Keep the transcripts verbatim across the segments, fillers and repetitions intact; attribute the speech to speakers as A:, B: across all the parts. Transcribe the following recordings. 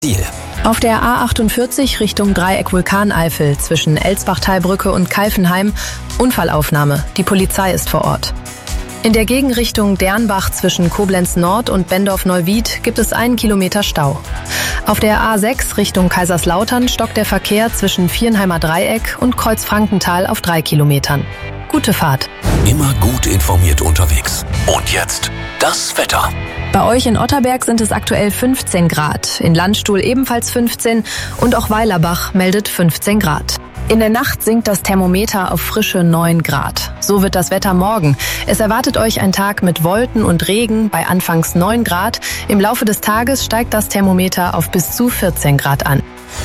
A: Deal.
B: Auf der A achtundvierzig Richtung Dreieck Vulkaneifel zwischen Elsbachtalbrücke und Kalfenheim Unfallaufnahme. Die Polizei ist vor Ort. In der Gegenrichtung Dernbach zwischen Koblenz Nord und Bendorf-Neuwied gibt es einen Kilometer Stau. Auf der A sechs Richtung Kaiserslautern stockt der Verkehr zwischen Viernheimer Dreieck und Kreuzfrankenthal auf drei Kilometern. Gute Fahrt.
A: Immer gut informiert unterwegs. Und jetzt das Wetter.
B: Bei euch in Otterberg sind es aktuell fünfzehn Grad, in Landstuhl ebenfalls fünfzehn und auch Weilerbach meldet fünfzehn Grad. In der Nacht sinkt das Thermometer auf frische neun Grad. So wird das Wetter morgen. Es erwartet euch ein Tag mit Wolken und Regen bei anfangs neun Grad. Im Laufe des Tages steigt das Thermometer auf bis zu vierzehn Grad an.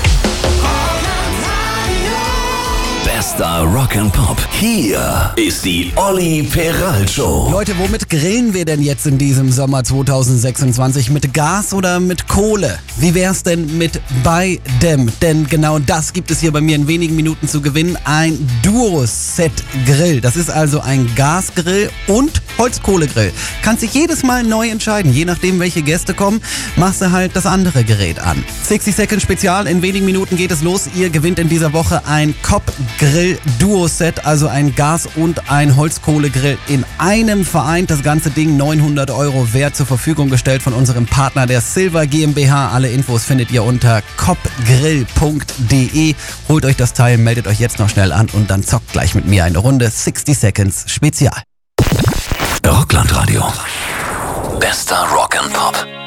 A: Bester Rock'n'Pop. Hier ist die Olli Peral Show.
C: Leute, womit grillen wir denn jetzt in diesem Sommer zweitausendsechsundzwanzig? Mit Gas oder mit Kohle? Wie wär's denn mit beidem? Denn genau das gibt es hier bei mir in wenigen Minuten zu gewinnen. Ein Duo-Set-Grill. Das ist also ein Gasgrill und Holzkohlegrill. Kannst dich jedes Mal neu entscheiden. Je nachdem, welche Gäste kommen, machst du halt das andere Gerät an. sechzig Second Spezial. In wenigen Minuten geht es los. Ihr gewinnt in dieser Woche ein Kopp-Grill Duo-Set, also ein Gas- und ein Holzkohlegrill in einem vereint. Das ganze Ding neunhundert Euro wert, zur Verfügung gestellt von unserem Partner der Silver GmbH. Alle Infos findet ihr unter koppgrill punkt de. Holt euch das Teil, meldet euch jetzt noch schnell an und dann zockt gleich mit mir eine Runde sechzig Seconds Spezial.
A: Rockland Radio. Bester Rock'n'Pop.